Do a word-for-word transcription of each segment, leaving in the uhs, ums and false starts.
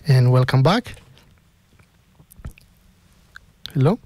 And welcome back. Hello?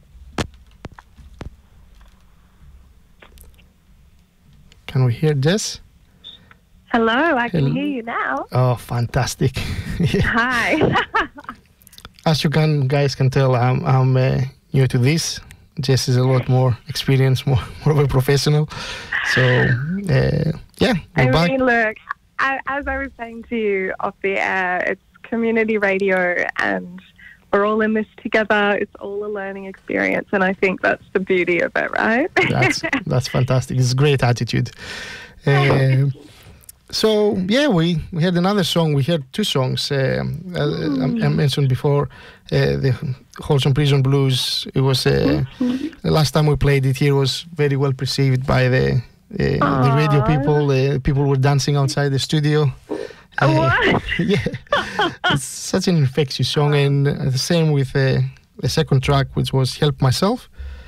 Can we hear Jess? Hello, I can Hello. hear you now. Oh, fantastic. Yeah. Hi. As you can, guys can tell, I'm, I'm uh, new to this. Jess is a lot more experienced, more, more of a professional. So, uh, yeah, we're I back. mean, look, I, as I was saying to you off the air, it's community radio and we're all in this together. It's all a learning experience, and I think that's the beauty of it, right? That's that's fantastic. It's a great attitude. Uh, so yeah, we, we had another song. We had two songs. Um, uh, I, I mentioned before uh, the Wholesome Prison Blues. It was uh, the last time we played it here was very well received by the uh, the radio people. Uh, people were dancing outside the studio. Uh, What? Yeah, it's such an infectious song, and uh, the same with uh, the second track, which was "Help Myself."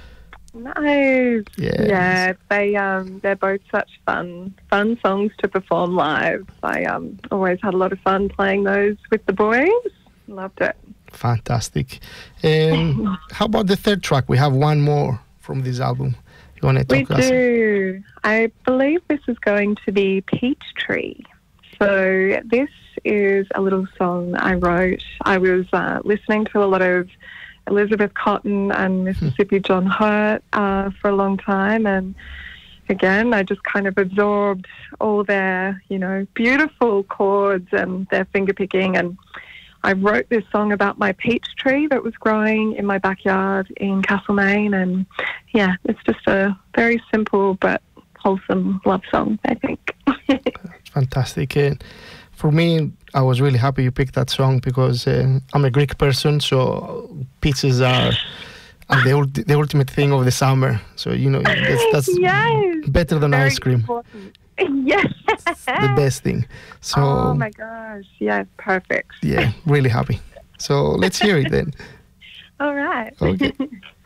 Nice. Yeah. Yeah, they um they're both such fun fun songs to perform live. I um always had a lot of fun playing those with the boys. Loved it. Fantastic. Um, how about the third track? We have one more from this album. You want to We talk us? do. I believe this is going to be Peachtree. So this is a little song I wrote. I was uh, listening to a lot of Elizabeth Cotton and Mississippi John Hurt uh, for a long time, and again, I just kind of absorbed all their, you know, beautiful chords and their finger picking, and I wrote this song about my peach tree that was growing in my backyard in Castlemaine, and yeah, it's just a very simple but wholesome love song, I think. Fantastic. Uh, for me, I was really happy you picked that song because uh, I'm a Greek person, so peaches are, are the, ulti- the ultimate thing of the summer. So, you know, that's, that's Yes. better than Very ice cream. important. Yes. It's the best thing. So, Oh my gosh. Yeah, perfect. yeah, really happy. So let's hear it then. All right. Okay.